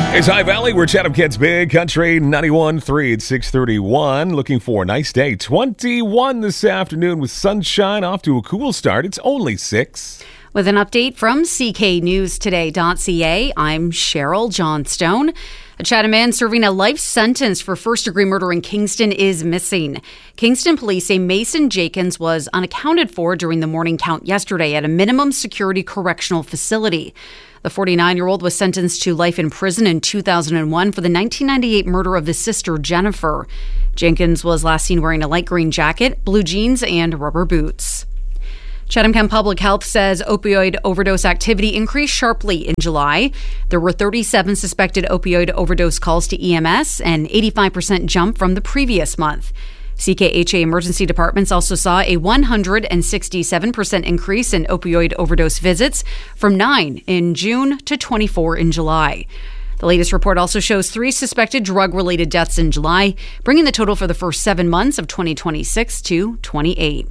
It's High Valley. We're Chatham Kent's Big Country 91.3 at 6:31. Looking for a nice day. 21 this afternoon with sunshine, off to a cool start. It's only 6. With an update from cknewstoday.ca, I'm Cheryl Johnstone. A Chatham man serving a life sentence for first-degree murder in Kingston is missing. Kingston police say Mason Jenkins was unaccounted for during the morning count yesterday at a minimum security correctional facility. The 49-year-old was sentenced to life in prison in 2001 for the 1998 murder of his sister, Jennifer. Jenkins was last seen wearing a light green jacket, blue jeans, and rubber boots. Chatham Kent Public Health says opioid overdose activity increased sharply in July. There were 37 suspected opioid overdose calls to EMS, an 85% jump from the previous month. CKHA emergency departments also saw a 167% increase in opioid overdose visits from 9 in June to 24 in July. The latest report also shows 3 suspected drug-related deaths in July, bringing the total for the first 7 months of 2026 to 28.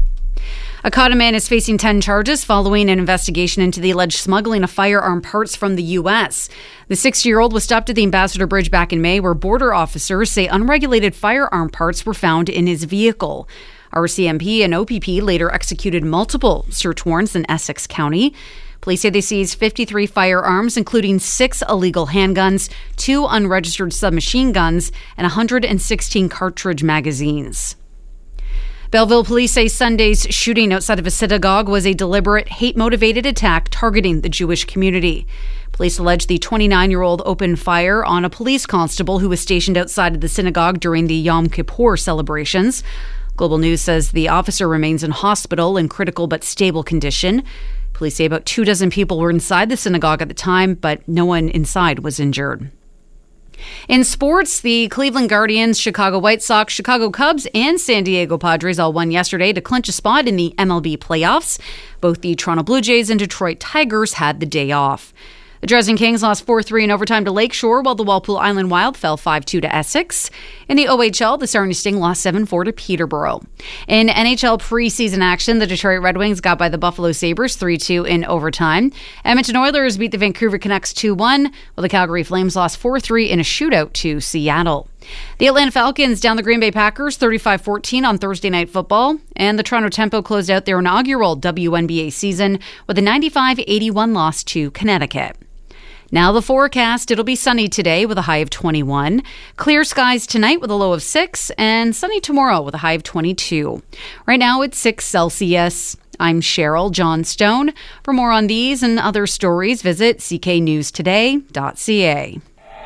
A Cotton man is facing 10 charges following an investigation into the alleged smuggling of firearm parts from the U.S. The 60-year-old was stopped at the Ambassador Bridge back in May, where border officers say unregulated firearm parts were found in his vehicle. RCMP and OPP later executed multiple search warrants in Essex County. Police say they seized 53 firearms, including 6 illegal handguns, 2 unregistered submachine guns, and 116 cartridge magazines. Belleville police say Sunday's shooting outside of a synagogue was a deliberate, hate-motivated attack targeting the Jewish community. Police allege the 29-year-old opened fire on a police constable who was stationed outside of the synagogue during the Yom Kippur celebrations. Global News says the officer remains in hospital in critical but stable condition. Police say about 24 people were inside the synagogue at the time, but no one inside was injured. In sports, the Cleveland Guardians, Chicago White Sox, Chicago Cubs, and San Diego Padres all won yesterday to clinch a spot in the MLB playoffs. Both the Toronto Blue Jays and Detroit Tigers had the day off. The Dresden Kings lost 4-3 in overtime to Lakeshore, while the Walpole Island Wild fell 5-2 to Essex. In the OHL, the Sarnia Sting lost 7-4 to Peterborough. In NHL preseason action, the Detroit Red Wings got by the Buffalo Sabres 3-2 in overtime. Edmonton Oilers beat the Vancouver Canucks 2-1, while the Calgary Flames lost 4-3 in a shootout to Seattle. The Atlanta Falcons down the Green Bay Packers 35-14 on Thursday Night Football, and the Toronto Tempo closed out their inaugural WNBA season with a 95-81 loss to Connecticut. Now the forecast. It'll be sunny today with a high of 21. Clear skies tonight with a low of 6, and sunny tomorrow with a high of 22. Right now it's 6 Celsius. I'm Cheryl Johnstone. For more on these and other stories, visit cknewstoday.ca.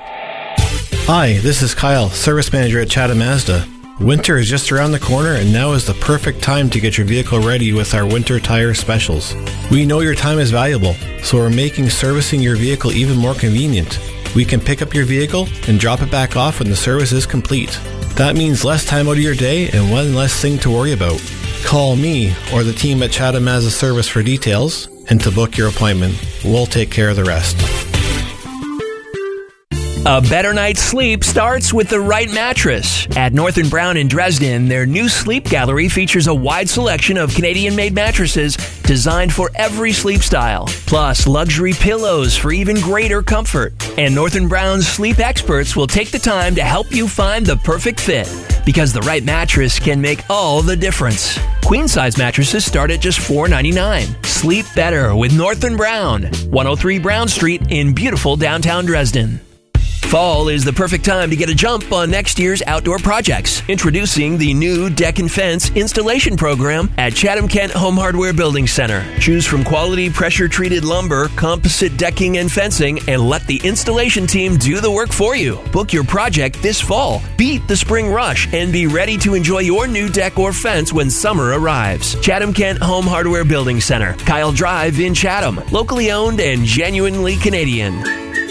Hi, this is Kyle, Service Manager at Chatham Mazda. Winter is just around the corner, and now is the perfect time to get your vehicle ready with our winter tire specials. We know your time is valuable, so we're making servicing your vehicle even more convenient. We can pick up your vehicle and drop it back off when the service is complete. That means less time out of your day and one less thing to worry about. Call me or the team at Chatham Mazda Service for details and to book your appointment. We'll take care of the rest. A better night's sleep starts with the right mattress. At North & Brown in Dresden, their new sleep gallery features a wide selection of Canadian-made mattresses designed for every sleep style, plus luxury pillows for even greater comfort. And North & Brown's sleep experts will take the time to help you find the perfect fit, because the right mattress can make all the difference. Queen-size mattresses start at just $4.99. Sleep better with North & Brown, 103 Brown Street in beautiful downtown Dresden. Fall is the perfect time to get a jump on next year's outdoor projects. Introducing the new Deck and Fence installation program at Chatham Kent Home Hardware Building Center. Choose from quality pressure-treated lumber, composite decking and fencing, and let the installation team do the work for you. Book your project this fall. Beat the spring rush and be ready to enjoy your new deck or fence when summer arrives. Chatham Kent Home Hardware Building Center, Kyle Drive in Chatham. Locally owned and genuinely Canadian.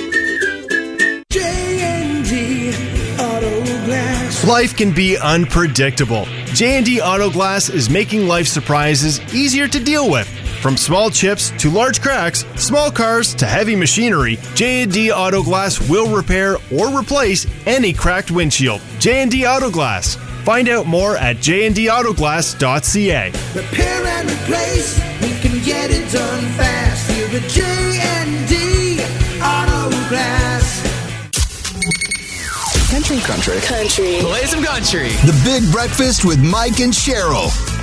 Life can be unpredictable. J&D Auto Glass is making life surprises easier to deal with. From small chips to large cracks, small cars to heavy machinery, J&D Auto Glass will repair or replace any cracked windshield. J&D Auto Glass. Find out more at jndautoglass.ca. Repair and replace, we can get it done fast. Here at J&D Auto Glass. Country. Country. Play some country. The Big Breakfast with Mike and Cheryl.